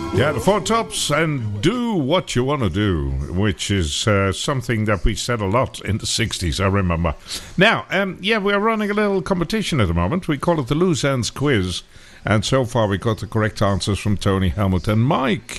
Yeah, the Four Tops and Do What You Want to Do, which is something that we said a lot in the 60s, I remember. Now, we're running a little competition at the moment. We call it the Loose Ends Quiz. And so far we got the correct answers from Tony, Helmut and Mike.